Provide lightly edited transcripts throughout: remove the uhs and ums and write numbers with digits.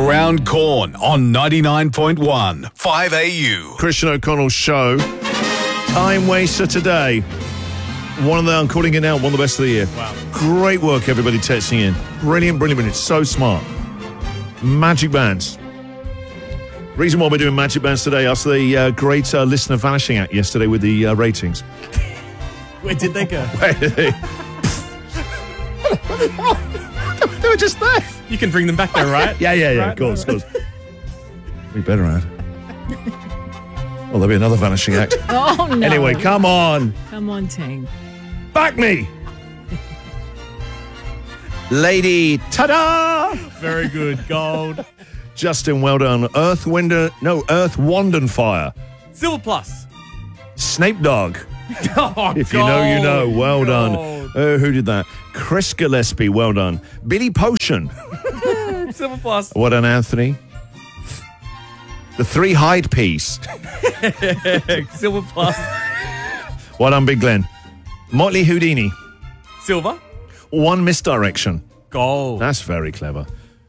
Around Corn on 99.1 5AU. Christian O'Connell's show. Time waster today. I'm calling it now, one of the best of the year. Wow. Great work, everybody texting in. Brilliant, brilliant, brilliant. So smart. Magic Bands. Reason why we're doing Magic Bands today, after the great listener vanishing act yesterday with the ratings. Where did they go? Where did they? They were just there. You can bring them back though, right? Yeah, Right, of course. We better add. Well, there'll be another vanishing act. Oh, no. Anyway, come on. Come on, team. Back me. Lady, ta-da! Very good. Gold. Justin, well done. Earth, Wand and Fire. Silver plus. Snape Dog. Oh, If you know, you know. Well done. Gold. Who did that? Chris Gillespie, well done. Billy Potion. Silver plus. Well done, Anthony. The Three Hyde piece. Silver plus. Well done, Big Glenn. Motley Houdini. Silver. One Misdirection. Gold. That's very clever.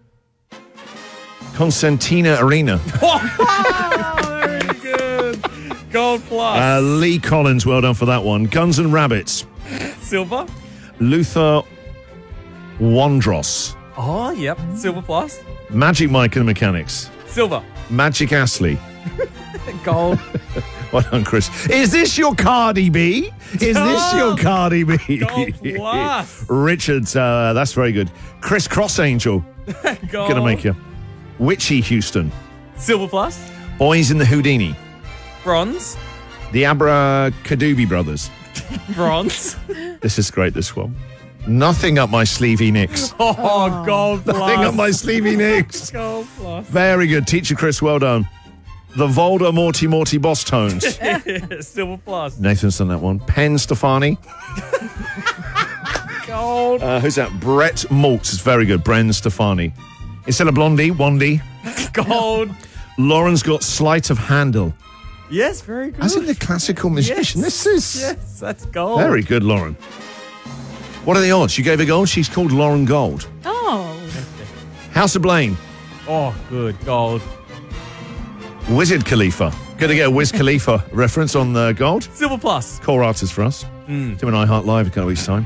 Constantina Arena. Very good. Gold plus. Lee Collins, well done for that one. Guns and Rabbits. Silver. Luther Wandros. Oh, yep. Silver plus. Magic Mike and the Mechanics. Silver. Magic Astley. Gold. Well done, Chris. Is this your Cardi B? Is this your Cardi B? Gold plus. Richard, that's very good. Chris Cross Angel. Gold. Gonna make you. Witchy Houston. Silver plus. Boys in the Houdini. Bronze. The Abracadooby Brothers. Bronze. This is great, this one. Nothing up my sleevey nicks. Oh, gold plus. Nothing up my sleevey nicks. Gold plus. Very good. Teacher Chris, well done. The Volder Morty Boss Tones. Silver plus. Nathan's done that one. Penn Stefani. Gold. Who's that? Brett Maltz is very good. Bren Stefani. Instead of Blondie, Wandy. Gold. Lauren's got Sleight of Handle. Yes, very good. As in the classical musician. Yes. This is Yes, that's gold. very good, Lauren. What are the odds? You gave her gold? She's called Lauren Gold. Oh, House of Blaine. Oh, good. Gold. Wizard Khalifa. Gonna get a Wiz Khalifa reference on the gold. Silver plus. Core artist for us. Doing iHeart Live a couple weeks' time.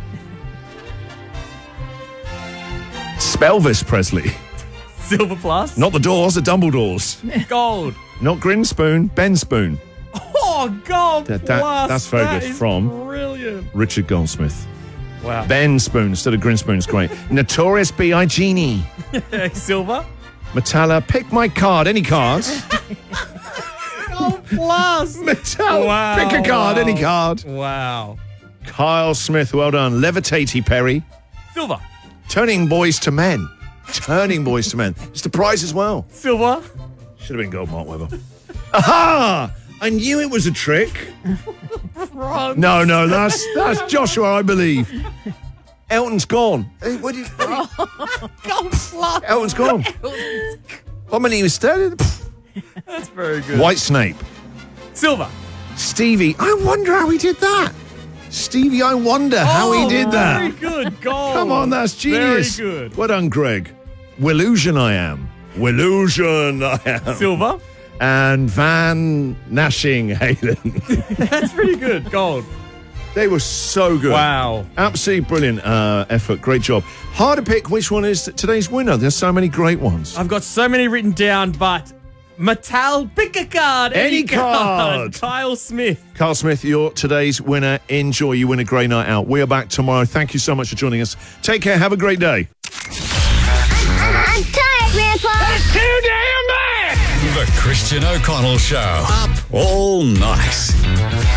Spelvis Presley. Silver plus. Not the Doors, the Dumbledores. Gold. Not Grinspoon, Ben Spoon. Oh, gold That- plus. that's very That good. is From brilliant. Richard Goldsmith. Wow. Ben Spoon instead of Grinspoon is great. Notorious B.I.G. Silver. Metalla, pick my card, any cards. Gold plus. Metalla, Wow, pick a card, wow. any card. Wow. Kyle Smith, well done. Levitatey Perry. Silver. Turning Boys to Men. Turning Boys to Men. It's the prize as well. Silver. Should have been gold, Mark Webber. Aha! I knew it was a trick. Bronze. No, that's Joshua, I believe. Elton's gone. Hey, what do you? Gold plus. Elton's gone. How many was there? That's very good. White Snape. Silver. Stevie. I wonder how he did that. Stevie, I wonder how he did that. Very good. Gold. Come on, that's genius. Very good. Well done, Greg. Willusion I am. Willusion I am. Silver. And Van Nashing Halen. That's pretty good. Gold. They were so good. Wow. Absolutely brilliant effort. Great job. Hard to pick which one is today's winner. There's so many great ones. I've got so many written down, but Mattel, pick a card. Any card. Kyle Smith. Carl Smith, you're today's winner. Enjoy. You win a great night out. We are back tomorrow. Thank you so much for joining us. Take care. Have a great day. I'm tired, Grandpa. That's too damn bad! The Christian O'Connell Show. Up all night.